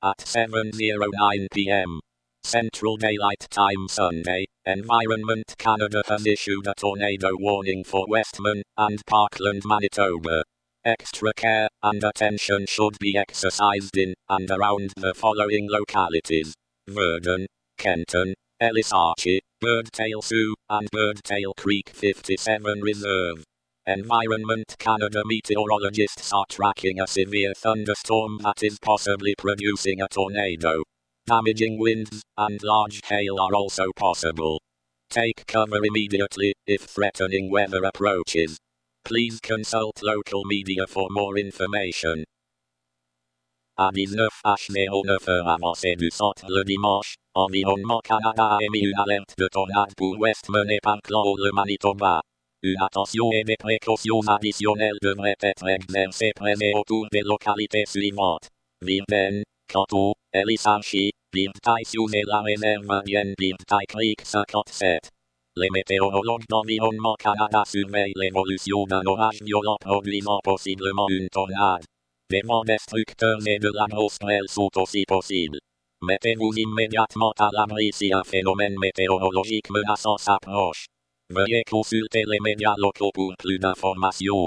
At 7:09 p.m. Central Daylight Time Sunday, Environment Canada has issued a tornado warning for Westman and Parkland, Manitoba. Extra care and attention should be exercised in and around the following localities: Verdun, Kenton, Ellis Archie, Birdtail Sioux, and Birdtail Creek 57 Reserve. Environment Canada meteorologists are tracking a severe thunderstorm that is possibly producing a tornado. Damaging winds and large hail are also possible. Take cover immediately if threatening weather approaches. Please consult local media for more information. À 19h09 avancée du centre le dimanche, Environnement Canada a émis une alerte de tornade pour Westman et Parkland, le Manitoba. Une attention et des précautions additionnelles devraient être exercées près et autour des localités suivantes: Virden, Canton, Ellis Archie, Birdtail Sioux et la réserve indienne Birdtail Creek 57. Les météorologues d'Environnement Canada surveillent l'évolution d'un orage violent produisant possiblement une tornade. Des vents destructeurs et de la grosse grêle sont aussi possibles. Mettez-vous immédiatement à l'abri si un phénomène météorologique menaçant s'approche. Veuillez consulter les médias locaux pour plus d'informations.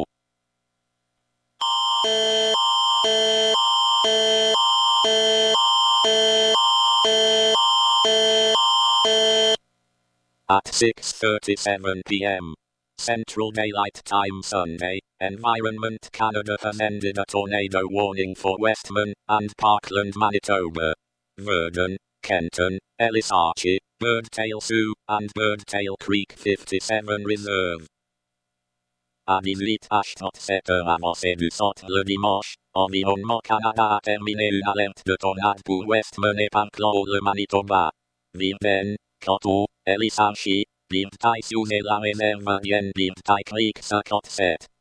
At 6:37 p.m. Central Daylight Time Sunday, Environment Canada has ended a tornado warning for Westman and Parkland, Manitoba. Verdun, Kenton, Ellis Archie, Birdtail Sioux, and Birdtail Creek 57 Reserve. À 18h37 avancée du centre le dimanche, Environnement Canada a terminé une alerte de tornade pour Westman et Parkland, le Manitoba. Virden, Canton, Ellis Archie, Birdtail Sioux et la réserve indienne Birdtail Creek 57.